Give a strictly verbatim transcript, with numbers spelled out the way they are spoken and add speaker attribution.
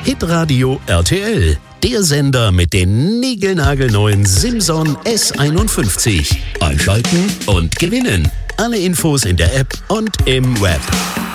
Speaker 1: Hitradio R T L, der Sender mit den niegelnagelneuen Simson S einundfünfzig. Einschalten und gewinnen. Alle Infos in der App und im Web.